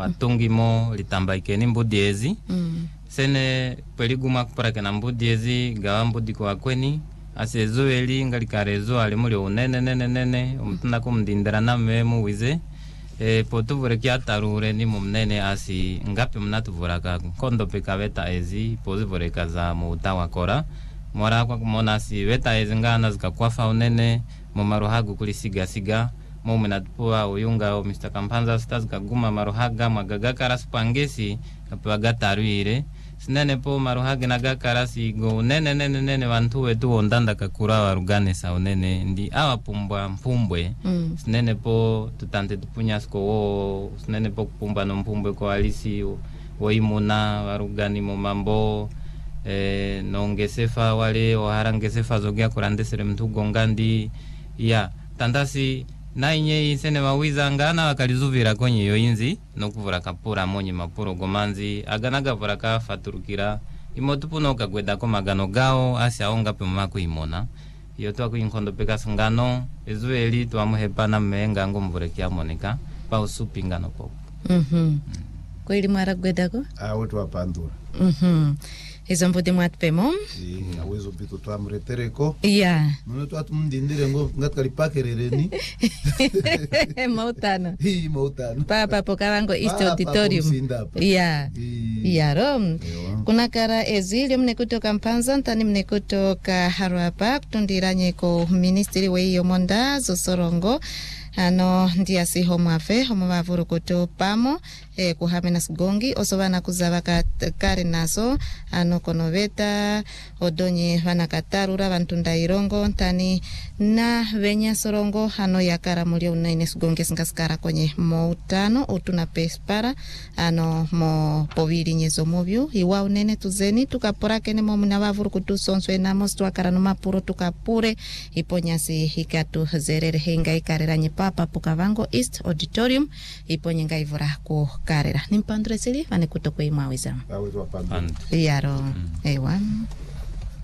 watungimo litambaikeni mbudiezi sene peliguma kuparake na mbudiezi gawa mbudi kwa kweni asezoeli ngalikarezo alimuli unene umtunda kumdindira na memu wize potuvure kia tarure ni mumnene asi ngapi mnatuvuraka kondo pekaveta ezi pozivure kaza muutawa kora mora kwa kumona si veta ezi ngana zikakwafa unene mumaruhagu kulisiga mumenatupua uyunga o Mr. Kampanza stars kaguma maruhaga magagakara spangesi kapaga taruire sinene po maruhaga nagakara si go nene wantu wetu ondanda kakura warugane sa unene ndi awa mpumbwe sinene po tutante tupunya sko wo sinene po kupumba no mpumbwe kwa alisi wo imuna warugani mo mambo no ngesefa wale oharangesefa zogia kurandesere mtu gongandi ya tandasi na inye isene mawiza ngana wakalizuvira konye yoinzi no kuvura kapura monye mapuro gomanzi aganaga vuraka faturukira imotupuno kagweda ko magano gao asya onga pe mako imona yoto ku inkondo peka sangano ezueli to amuhepana menga ngomvurekia monika pa usupingano pop ko ili mara gweda ko wetu apandura hizo mbudi mwatpemo awezo bito to amretereko nono to atumndindire ngo ngatkalipakerereni mautano mautano papa pokawango East Auditorium rom kuna kara ezili mne kutoka Mpanza ntani mne kutoka Harwapa kutundiranye ko ministry we yomonda zosorongo ano ndia si homafe homavuru kuto pamo kuhamena sigongi osobana kuzabaka kare naso ano konoveta odonye vana katarura vantunda irongo ntani na venya sorongo ano yakara mulio unaine sigongi singaskara kwenye moutano utuna pespara ano mo povili nyezo movyu iwa unene tuzeni tukapora kene momuna vavuru kutu sonswe namos tuakara no mapuro tukapure iponyasi hikatu zerere henga ikareranye papa Pukavango East Auditorium iponyenga ivura ko karera nimpandreseli vane kutokwe imwawiza awezo apandura yaro ewa